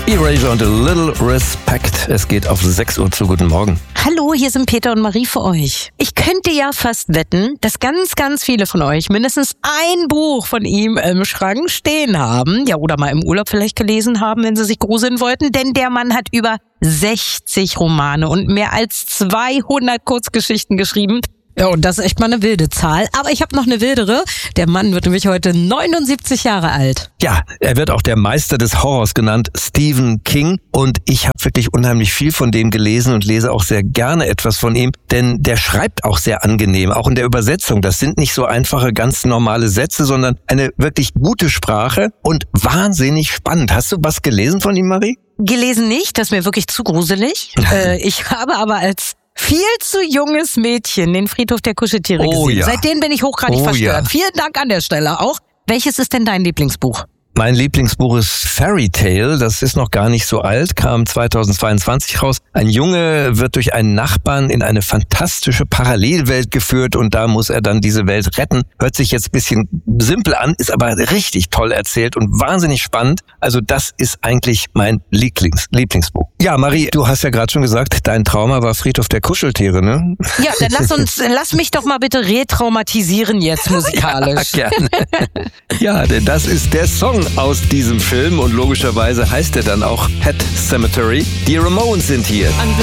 Erasure und a Little Respect. Es geht auf 6 Uhr zu. Guten Morgen. Hallo, hier sind Peter und Marie für euch. Ich könnte ja fast wetten, dass ganz, ganz viele von euch mindestens ein Buch von ihm im Schrank stehen haben. Ja, oder mal im Urlaub vielleicht gelesen haben, wenn sie sich gruseln wollten. Denn der Mann hat über 60 Romane und mehr als 200 Kurzgeschichten geschrieben. Ja, und das ist echt mal eine wilde Zahl. Aber ich habe noch eine wildere. Der Mann wird nämlich heute 79 Jahre alt. Ja, er wird auch der Meister des Horrors genannt, Stephen King. Und ich habe wirklich unheimlich viel von dem gelesen und lese auch sehr gerne etwas von ihm. Denn der schreibt auch sehr angenehm, auch in der Übersetzung. Das sind nicht so einfache, ganz normale Sätze, sondern eine wirklich gute Sprache und wahnsinnig spannend. Hast du was gelesen von ihm, Marie? Gelesen nicht, das ist mir wirklich zu gruselig. Ich habe aber als viel zu junges Mädchen den Friedhof der Kuscheltiere gesehen. Ja. Seitdem bin ich hochgradig verstört. Ja. Vielen Dank an der Stelle auch. Welches ist denn dein Lieblingsbuch? Mein Lieblingsbuch ist Fairy Tale, das ist noch gar nicht so alt, kam 2022 raus. Ein Junge wird durch einen Nachbarn in eine fantastische Parallelwelt geführt und da muss er dann diese Welt retten. Hört sich jetzt ein bisschen simpel an, ist aber richtig toll erzählt und wahnsinnig spannend. Also das ist eigentlich mein Lieblingsbuch. Ja, Marie, du hast ja gerade schon gesagt, dein Trauma war Friedhof der Kuscheltiere, ne? Ja, dann lass mich doch mal bitte retraumatisieren jetzt musikalisch. Ja, gerne. Ja, denn das ist der Song aus diesem Film und logischerweise heißt er dann auch Pet Cemetery. Die Ramones sind hier.